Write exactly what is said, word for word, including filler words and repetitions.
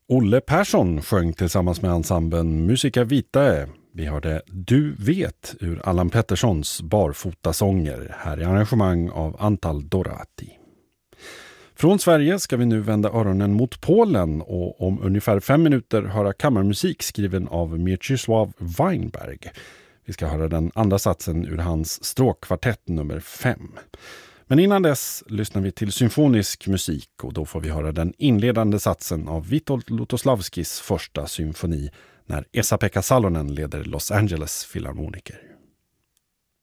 Olle Persson sjöng tillsammans med ensemblen Musica Vitae. Vi hörde Du vet ur Allan Petterssons barfotasånger här i arrangemang av Antal Dorati. Från Sverige ska vi nu vända öronen mot Polen och om ungefär fem minuter höra kammarmusik skriven av Mieczysław Weinberg. Vi ska höra den andra satsen ur hans stråkkvartett nummer fem. Men innan dess lyssnar vi till symfonisk musik och då får vi höra den inledande satsen av Witold Lutosławskis första symfoni när Esa-Pekka Salonen leder Los Angeles Filharmoniker.